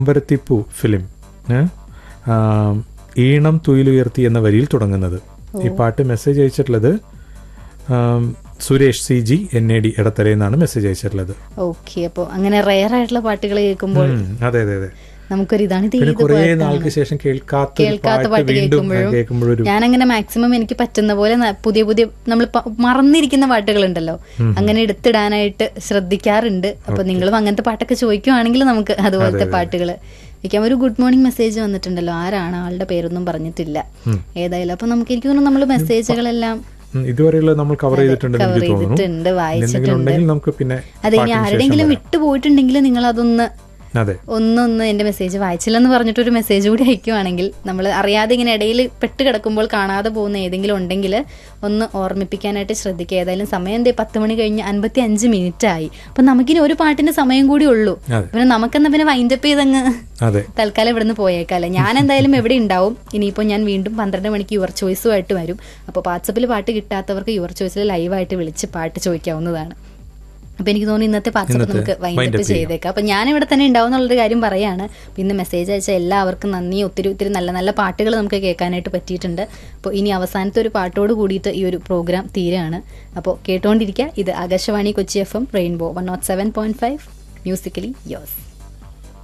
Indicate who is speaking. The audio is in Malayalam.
Speaker 1: ചെമ്പരത്തിപ്പൂ ഫിലിം ഈണം തുയിലുയർത്തി എന്ന വരിയിൽ തുടങ്ങുന്നത്. ഈ പാട്ട് മെസ്സേജ് അയച്ചിട്ടുള്ളത് സുരേഷ് CG NAD എടത്തര എന്നാണ് മെസ്സേജ് അയച്ചിട്ടുള്ളത്.
Speaker 2: ഓക്കെ, അപ്പോൾ അങ്ങനെ റെയർ ആയിട്ടുള്ള പാട്ടുകൾ കേൾക്കുമ്പോൾ
Speaker 1: അതെ അതെ അതെ
Speaker 2: നമുക്കൊരിതാണ്
Speaker 1: കുറേ നാൾക്ക് ശേഷം കേൾക്കാത്ത പാട്ട് കേൾക്കുമ്പോഴും
Speaker 2: ഞാനങ്ങനെ മാക്സിമം എനിക്ക് പറ്റുന്ന പോലെ പുതിയ പുതിയ നമ്മൾ മറന്നിരിക്കുന്ന പാട്ടുകളുണ്ടല്ലോ അങ്ങനെ എടുത്തിടാനായിട്ട് ശ്രദ്ധിക്കാറുണ്ട്. അപ്പൊ നിങ്ങളും അങ്ങനത്തെ പാട്ടൊക്കെ ചോദിക്കുവാണെങ്കിൽ നമുക്ക് അതുപോലത്തെ പാട്ടുകൾ വയ്ക്കാം. ഒരു ഗുഡ് മോർണിംഗ് മെസ്സേജ് വന്നിട്ടുണ്ടല്ലോ, ആരാണ്, ആളുടെ പേരൊന്നും പറഞ്ഞിട്ടില്ല. ഏതായാലും അപ്പൊ നമുക്ക് എനിക്ക് തോന്നുന്നു നമ്മൾ മെസ്സേജുകളെല്ലാം
Speaker 1: ഇതുവരെയുള്ള നമ്മൾ കവർ ചെയ്തിട്ടുണ്ട്,
Speaker 2: വായിച്ചിട്ടുണ്ട്. അതെ, ഇനി ആരുടെങ്കിലും വിട്ടുപോയിട്ടുണ്ടെങ്കിൽ നിങ്ങൾ അതൊന്ന് ഒന്നൊന്ന് എന്റെ മെസ്സേജ് വായിച്ചില്ലെന്ന് പറഞ്ഞിട്ടൊരു മെസ്സേജ് കൂടി അയക്കുവാണെങ്കിൽ, നമ്മൾ അറിയാതെ ഇങ്ങനെ ഇടയിൽ പെട്ട് കിടക്കുമ്പോൾ കാണാതെ പോകുന്ന ഏതെങ്കിലും ഉണ്ടെങ്കിൽ ഒന്ന് ഓർമ്മിപ്പിക്കാനായിട്ട് ശ്രദ്ധിക്കുക. ഏതായാലും സമയം 10 മണി കഴിഞ്ഞ് 55 മിനിറ്റ് ആയി. അപ്പൊ നമുക്കിനി ഒരു പാട്ടിന്റെ സമയം കൂടി ഉള്ളൂ. പിന്നെ നമുക്കെന്നാ പിന്നെ വൈൻഡപ്പ് ചെയ്തങ്ങ് തൽക്കാലം ഇവിടുന്ന് പോയേക്കാല്ലേ. ഞാൻ എന്തായാലും എവിടെ ഉണ്ടാവും. ഇനിയിപ്പോൾ ഞാൻ വീണ്ടും 12 മണിക്ക് യുവർ ചോയ്സുമായിട്ട് വരും. അപ്പോൾ വാട്സപ്പിൽ പാട്ട് കിട്ടാത്തവർക്ക് യുവർ ചോയ്സിൽ ലൈവായിട്ട് വിളിച്ച് പാട്ട് ചോദിക്കാവുന്നതാണ്. അപ്പൊ എനിക്ക് തോന്നുന്നു ഇന്നത്തെ പാട്ട് നമുക്ക് വൈൻഡപ്പ് ചെയ്തേക്കാം. അപ്പൊ ഞാൻ ഇവിടെ തന്നെ ഉണ്ടാവും എന്നുള്ളൊരു കാര്യം പറയാണ്. പിന്നെ മെസ്സേജ് അയച്ച എല്ലാവർക്കും നന്ദി. ഒത്തിരി നല്ല നല്ല പാട്ടുകൾ നമുക്ക് കേൾക്കാനായിട്ട് പറ്റിയിട്ടുണ്ട്. അപ്പോൾ ഇനി അവസാനത്തെ ഒരു പാട്ടോട് കൂടിയിട്ട് ഈ ഒരു പ്രോഗ്രാം തീരാണ്. അപ്പോൾ കേട്ടുകൊണ്ടിരിക്കുക. ഇത് Akashvani Kochi FM rainbow 107.5 musically യോസ്.